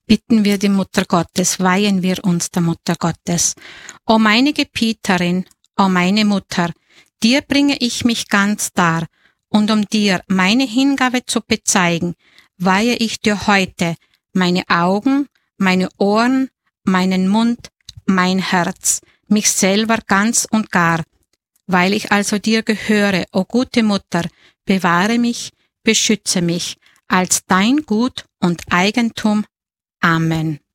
Bitten wir die Mutter Gottes, weihen wir uns der Mutter Gottes. O meine Gebieterin, o meine Mutter, dir bringe ich mich ganz dar, und um dir meine Hingabe zu bezeigen, weihe ich dir heute meine Augen, meine Ohren, meinen Mund, mein Herz, mich selber ganz und gar. Weil ich also dir gehöre, o gute Mutter, bewahre mich, beschütze mich, als dein Gut und Eigentum. Amen.